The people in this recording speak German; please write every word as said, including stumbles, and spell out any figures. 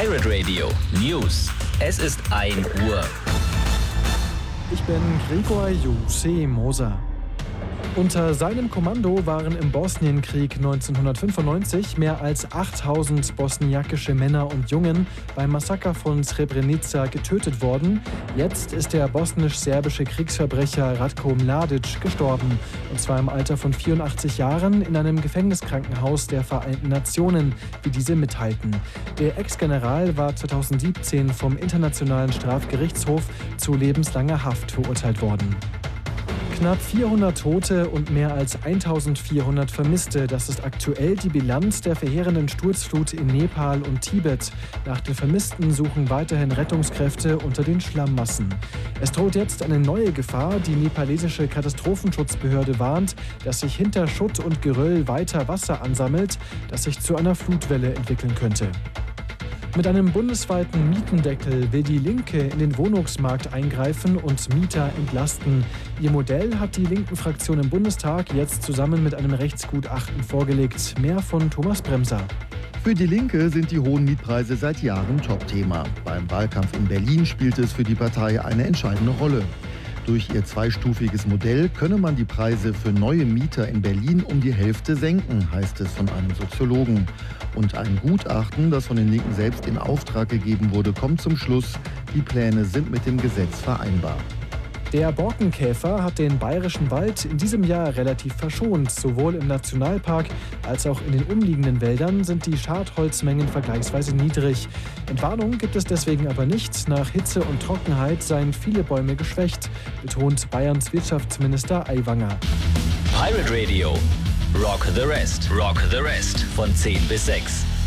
Pirate Radio News. Es ist ein Uhr. Ich bin Gregor Jose Moser. Unter seinem Kommando waren im Bosnienkrieg neunzehnhundertfünfundneunzig mehr als achttausend bosniakische Männer und Jungen beim Massaker von Srebrenica getötet worden. Jetzt ist der bosnisch-serbische Kriegsverbrecher Ratko Mladic gestorben. Und zwar im Alter von vierundachtzig Jahren in einem Gefängniskrankenhaus der Vereinten Nationen, wie diese mitteilten. Der Ex-General war zweitausendsiebzehn vom Internationalen Strafgerichtshof zu lebenslanger Haft verurteilt worden. Knapp vierhundert Tote und mehr als eintausendvierhundert Vermisste. Das ist aktuell die Bilanz der verheerenden Sturzflut in Nepal und Tibet. Nach den Vermissten suchen weiterhin Rettungskräfte unter den Schlammmassen. Es droht jetzt eine neue Gefahr. Die nepalesische Katastrophenschutzbehörde warnt, dass sich hinter Schutt und Geröll weiter Wasser ansammelt, das sich zu einer Flutwelle entwickeln könnte. Mit einem bundesweiten Mietendeckel will die Linke in den Wohnungsmarkt eingreifen und Mieter entlasten. Ihr Modell hat die linken Fraktion im Bundestag jetzt zusammen mit einem Rechtsgutachten vorgelegt. Mehr von Thomas Bremser. Für die Linke sind die hohen Mietpreise seit Jahren Topthema. Beim Wahlkampf in Berlin spielt es für die Partei eine entscheidende Rolle. Durch ihr zweistufiges Modell könne man die Preise für neue Mieter in Berlin um die Hälfte senken, heißt es von einem Soziologen. Und ein Gutachten, das von den Linken selbst in Auftrag gegeben wurde, kommt zum Schluss, die Pläne sind mit dem Gesetz vereinbar. Der Borkenkäfer hat den bayerischen Wald in diesem Jahr relativ verschont. Sowohl im Nationalpark als auch in den umliegenden Wäldern sind die Schadholzmengen vergleichsweise niedrig. Entwarnung gibt es deswegen aber nicht. Nach Hitze und Trockenheit seien viele Bäume geschwächt, betont Bayerns Wirtschaftsminister Aiwanger. Pirate Radio. Rock the Rest. Rock the Rest. Von zehn bis sechs.